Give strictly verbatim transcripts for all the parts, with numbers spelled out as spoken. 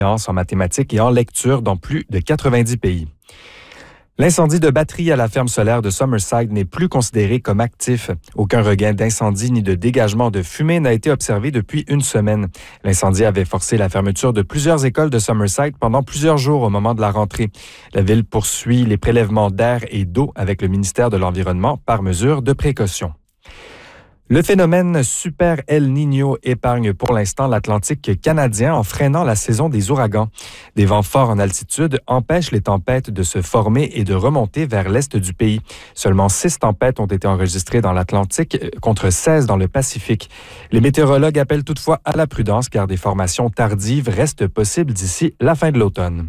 en mathématiques et en lecture dans plus de quatre-vingt-dix pays. L'incendie de batterie à la ferme solaire de Summerside n'est plus considéré comme actif. Aucun regain d'incendie ni de dégagement de fumée n'a été observé depuis une semaine. L'incendie avait forcé la fermeture de plusieurs écoles de Summerside pendant plusieurs jours au moment de la rentrée. La ville poursuit les prélèvements d'air et d'eau avec le ministère de l'Environnement par mesure de précaution. Le phénomène Super El Niño épargne pour l'instant l'Atlantique canadien en freinant la saison des ouragans. Des vents forts en altitude empêchent les tempêtes de se former et de remonter vers l'est du pays. Seulement six tempêtes ont été enregistrées dans l'Atlantique contre seize dans le Pacifique. Les météorologues appellent toutefois à la prudence car des formations tardives restent possibles d'ici la fin de l'automne.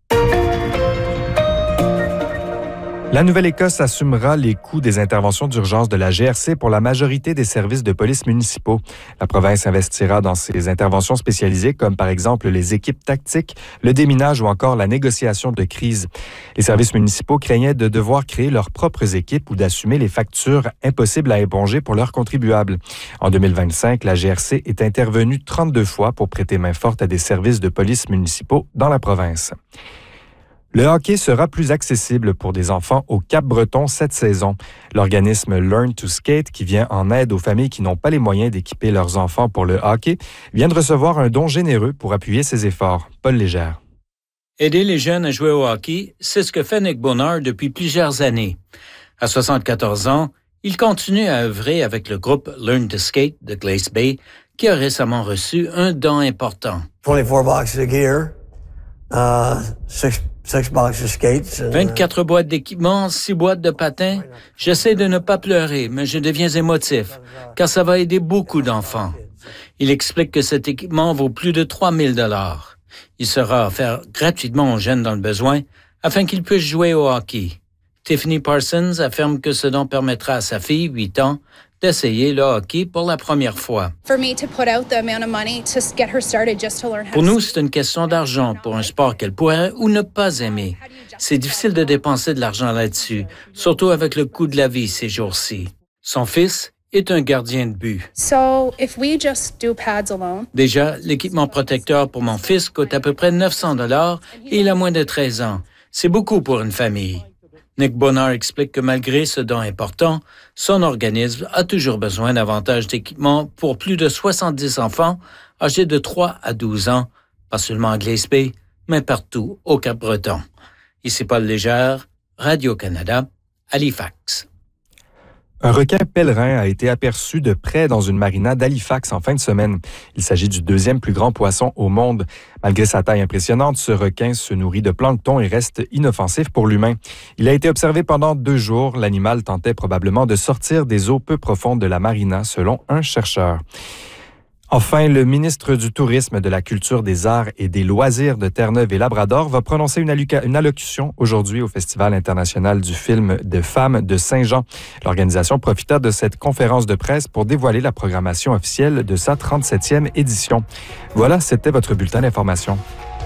La Nouvelle-Écosse assumera les coûts des interventions d'urgence de la G R C pour la majorité des services de police municipaux. La province investira dans ces interventions spécialisées comme par exemple les équipes tactiques, le déminage ou encore la négociation de crise. Les services municipaux craignaient de devoir créer leurs propres équipes ou d'assumer les factures impossibles à éponger pour leurs contribuables. En deux mille vingt-cinq, la G R C est intervenue trente-deux fois pour prêter main forte à des services de police municipaux dans la province. Le hockey sera plus accessible pour des enfants au Cap-Breton cette saison. L'organisme Learn to Skate, qui vient en aide aux familles qui n'ont pas les moyens d'équiper leurs enfants pour le hockey, vient de recevoir un don généreux pour appuyer ses efforts. Paul Légère. Aider les jeunes à jouer au hockey, c'est ce que fait Nick Bonheur depuis plusieurs années. À soixante-quatorze ans, il continue à œuvrer avec le groupe Learn to Skate de Glace Bay, qui a récemment reçu un don important. vingt-quatre boxes of gear, uh, six Six boxes of skates. And, vingt-quatre boîtes d'équipement, six boîtes de patins. J'essaie de ne pas pleurer, mais je deviens émotif, car ça va aider beaucoup d'enfants. Il explique que cet équipement vaut plus de trois mille dollars. Il sera offert gratuitement aux jeunes dans le besoin, afin qu'ils puissent jouer au hockey. Tiffany Parsons affirme que ce don permettra à sa fille, huit ans, d'essayer le hockey pour la première fois. Pour nous, c'est une question d'argent pour un sport qu'elle pourrait ou ne pas aimer. C'est difficile de dépenser de l'argent là-dessus, surtout avec le coût de la vie ces jours-ci. Son fils est un gardien de but. So, if we just do pads alone... Déjà, l'équipement protecteur pour mon fils coûte à peu près neuf cents dollars et il a moins de treize ans. C'est beaucoup pour une famille. Nick Bonheur explique que malgré ce don important, son organisme a toujours besoin davantage d'équipements pour plus de soixante-dix enfants âgés de trois à douze ans, pas seulement à Glace Bay, mais partout au Cap-Breton. Ici Paul Légère, Radio-Canada, Halifax. Un requin pèlerin a été aperçu de près dans une marina d'Halifax en fin de semaine. Il s'agit du deuxième plus grand poisson au monde. Malgré sa taille impressionnante, ce requin se nourrit de plancton et reste inoffensif pour l'humain. Il a été observé pendant deux jours. L'animal tentait probablement de sortir des eaux peu profondes de la marina, selon un chercheur. Enfin, le ministre du Tourisme, de la Culture, des Arts et des Loisirs de Terre-Neuve et Labrador va prononcer une, alloc- une allocution aujourd'hui au Festival international du film de femmes de Saint-Jean. L'organisation profita de cette conférence de presse pour dévoiler la programmation officielle de sa trente-septième édition. Voilà, c'était votre bulletin d'information.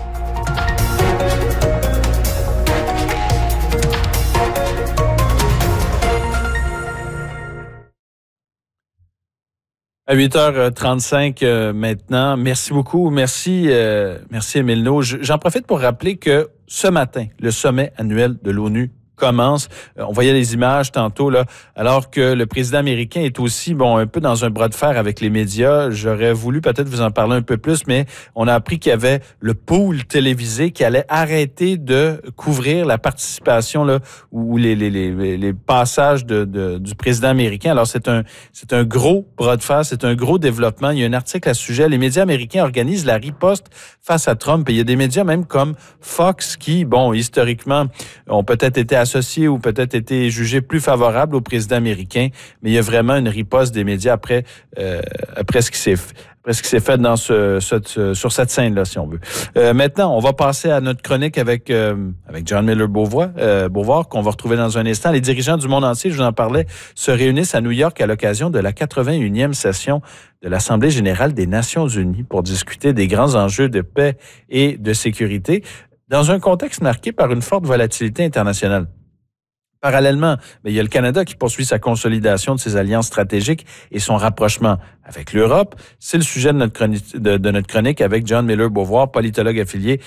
À huit heures trente-cinq euh, maintenant. Merci beaucoup. Merci, euh, merci Émile No. J'en profite pour rappeler que ce matin, le sommet annuel de l'ONU commence. Euh, on voyait les images tantôt, là, alors que le président américain est aussi, bon, un peu dans un bras de fer avec les médias. J'aurais voulu peut-être vous en parler un peu plus, mais on a appris qu'il y avait le pool télévisé qui allait arrêter de couvrir la participation, là, ou les, les, les, les passages de, de, du président américain. Alors, c'est un, c'est un gros bras de fer, c'est un gros développement. Il y a un article à ce sujet. Les médias américains organisent la riposte face à Trump. Et il y a des médias même comme Fox qui, bon, historiquement, ont peut-être été associés ou peut-être été jugés plus favorables au président américain, mais il y a vraiment une riposte des médias après, euh, après ce qui s'est fait. Après ce qui s'est fait dans ce, ce, sur cette scène-là, si on veut. Euh, maintenant, on va passer à notre chronique avec, euh, avec John Miller Beauvoir, euh, Beauvoir, qu'on va retrouver dans un instant. Les dirigeants du monde entier, je vous en parlais, se réunissent à New York à l'occasion de la quatre-vingt-unième session de l'Assemblée générale des Nations unies pour discuter des grands enjeux de paix et de sécurité dans un contexte marqué par une forte volatilité internationale. Parallèlement, il y a le Canada qui poursuit sa consolidation de ses alliances stratégiques et son rapprochement avec l'Europe. C'est le sujet de notre chronique, de, de notre chronique avec John Miller Beauvoir, politologue affilié